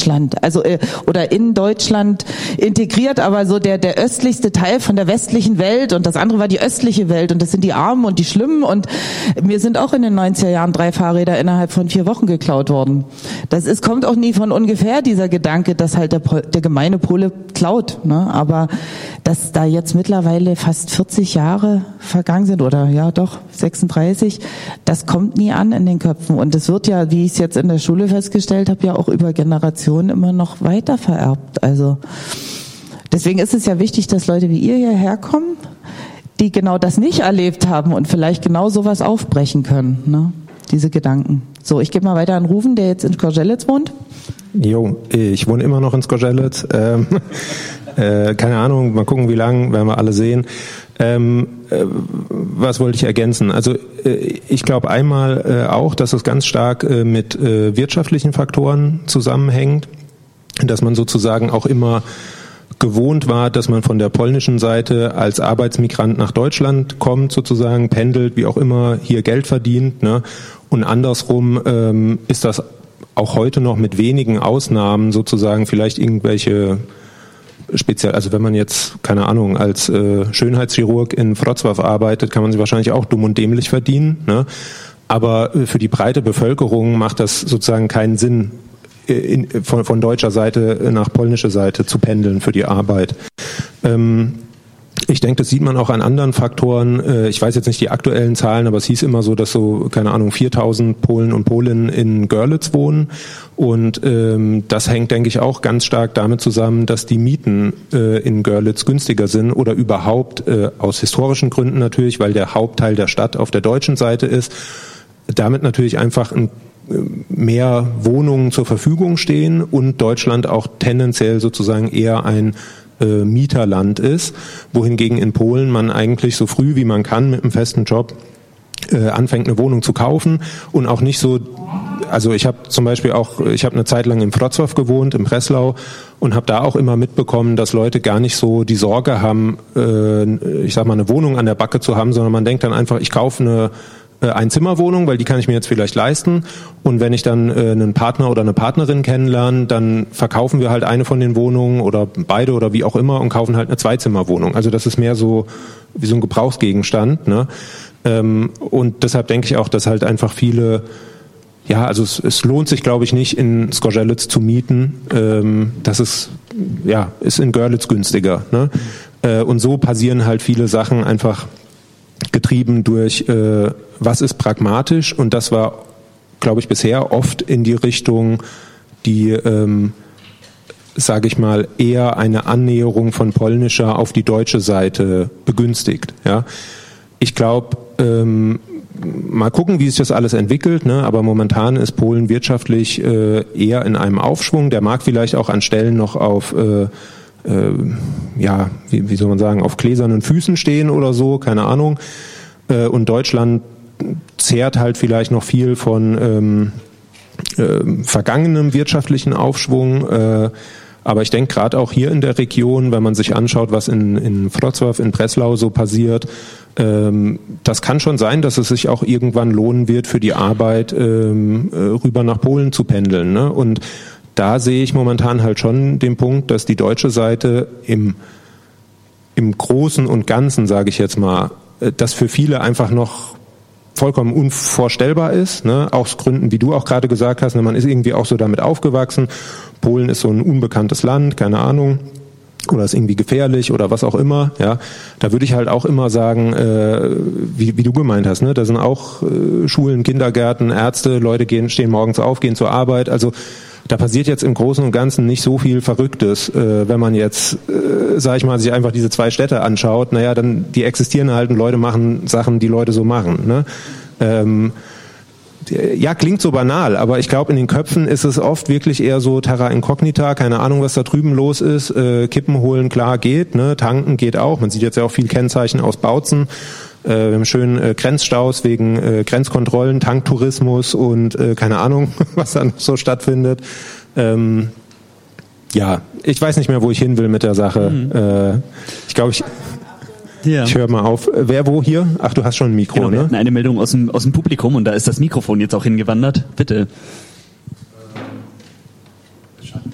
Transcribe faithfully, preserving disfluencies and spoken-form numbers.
Deutschland, also äh, oder in Deutschland integriert, aber so der der östlichste Teil von der westlichen Welt und das andere war die östliche Welt und das sind die Armen und die Schlimmen und mir sind auch in den neunziger Jahren drei Fahrräder innerhalb von vier Wochen geklaut worden. Das ist kommt auch nie von ungefähr, dieser Gedanke, dass halt der, der gemeine Pole klaut, ne? Aber dass da jetzt mittlerweile fast vierzig Jahre vergangen sind oder ja doch sechsunddreißig, das kommt nie an in den Köpfen und es wird ja, wie ich es jetzt in der Schule festgestellt habe, ja auch über Generationen immer noch weiter vererbt. Also deswegen ist es ja wichtig, dass Leute wie ihr hierher kommen, die genau das nicht erlebt haben und vielleicht genau sowas aufbrechen können, ne? Diese Gedanken. So, ich gebe mal weiter an Ruven, der jetzt in Zgorzelec wohnt. Jo, ich wohne immer noch in Zgorzelec. Ähm, äh, keine Ahnung, mal gucken, wie lange, werden wir alle sehen. Ähm, äh, was wollte ich ergänzen? Also äh, ich glaube einmal äh, auch, dass es ganz stark äh, mit äh, wirtschaftlichen Faktoren zusammenhängt, dass man sozusagen auch immer gewohnt war, dass man von der polnischen Seite als Arbeitsmigrant nach Deutschland kommt, sozusagen pendelt, wie auch immer, hier Geld verdient, ne? Und andersrum ähm, ist das auch heute noch mit wenigen Ausnahmen sozusagen vielleicht irgendwelche speziell, also wenn man jetzt, keine Ahnung, als äh, Schönheitschirurg in Wrocław arbeitet, kann man sich wahrscheinlich auch dumm und dämlich verdienen, ne? Aber für die breite Bevölkerung macht das sozusagen keinen Sinn, in, von, von deutscher Seite nach polnischer Seite zu pendeln für die Arbeit. Ähm, Ich denke, das sieht man auch an anderen Faktoren. Ich weiß jetzt nicht die aktuellen Zahlen, aber es hieß immer so, dass so, keine Ahnung, viertausend Polen und Polinnen in Görlitz wohnen. Und ähm, das hängt, denke ich, auch ganz stark damit zusammen, dass die Mieten äh, in Görlitz günstiger sind oder überhaupt äh, aus historischen Gründen natürlich, weil der Hauptteil der Stadt auf der deutschen Seite ist. Damit natürlich einfach ein mehr Wohnungen zur Verfügung stehen und Deutschland auch tendenziell sozusagen eher ein äh, Mieterland ist, wohingegen in Polen man eigentlich so früh wie man kann mit einem festen Job äh, anfängt, eine Wohnung zu kaufen und auch nicht so, also ich habe zum Beispiel auch, ich habe eine Zeit lang in Wrocław gewohnt, im Breslau und habe da auch immer mitbekommen, dass Leute gar nicht so die Sorge haben, äh, ich sag mal, eine Wohnung an der Backe zu haben, sondern man denkt dann einfach, ich kaufe eine Einzimmerwohnung, weil die kann ich mir jetzt vielleicht leisten und wenn ich dann äh, einen Partner oder eine Partnerin kennenlerne, dann verkaufen wir halt eine von den Wohnungen oder beide oder wie auch immer und kaufen halt eine Zweizimmerwohnung. Also das ist mehr so wie so ein Gebrauchsgegenstand, ne? Ähm, und deshalb denke ich auch, dass halt einfach viele, ja, also es, es lohnt sich, glaube ich, nicht in Zgorzelec zu mieten. Ähm, das ist, ja, ist in Görlitz günstiger, ne? Äh, und so passieren halt viele Sachen einfach getrieben durch, äh, was ist pragmatisch, und das war, glaube ich, bisher oft in die Richtung, die, ähm, sage ich mal, eher eine Annäherung von polnischer auf die deutsche Seite begünstigt. Ja, ich glaube, ähm, mal gucken, wie sich das alles entwickelt, ne? Aber momentan ist Polen wirtschaftlich äh, eher in einem Aufschwung. Der mag vielleicht auch an Stellen noch auf äh, ja, wie, wie soll man sagen, auf gläsernen Füßen stehen oder so, keine Ahnung. Und Deutschland zehrt halt vielleicht noch viel von ähm, äh, vergangenem wirtschaftlichen Aufschwung. Äh, aber ich denke gerade auch hier in der Region, wenn man sich anschaut, was in, in Wrocław, in Breslau so passiert, ähm, das kann schon sein, dass es sich auch irgendwann lohnen wird, für die Arbeit ähm, rüber nach Polen zu pendeln, ne? Und da sehe ich momentan halt schon den Punkt, dass die deutsche Seite im, im Großen und Ganzen, sage ich jetzt mal, das für viele einfach noch vollkommen unvorstellbar ist, ne? Aus Gründen, wie du auch gerade gesagt hast, ne? Man ist irgendwie auch so damit aufgewachsen. Polen ist so ein unbekanntes Land, keine Ahnung, oder ist irgendwie gefährlich oder was auch immer. Ja, da würde ich halt auch immer sagen, äh, wie, wie du gemeint hast, ne? Da sind auch äh, Schulen, Kindergärten, Ärzte, Leute gehen, stehen morgens auf, gehen zur Arbeit. Also da passiert jetzt im Großen und Ganzen nicht so viel Verrücktes, äh, wenn man jetzt, äh, sag ich mal, sich einfach diese zwei Städte anschaut. Naja, dann die existieren halt und Leute machen Sachen, die Leute so machen. Ne? Ähm, ja, klingt so banal, aber ich glaube, in den Köpfen ist es oft wirklich eher so terra incognita, keine Ahnung, was da drüben los ist. Äh, Kippen holen, klar, geht, ne? Tanken geht auch. Man sieht jetzt ja auch viel Kennzeichen aus Bautzen. Äh, wir haben schön äh, Grenzstaus wegen äh, Grenzkontrollen, Tanktourismus und äh, keine Ahnung, was dann so stattfindet. Ähm, ja, ich weiß nicht mehr, wo ich hin will mit der Sache. Mhm. Äh, ich glaube, ich... Ja. Ich höre mal auf. Wer wo hier? Ach, du hast schon ein Mikro, genau, ne? Wir hatten eine Meldung aus dem, aus dem Publikum und da ist das Mikrofon jetzt auch hingewandert. Bitte.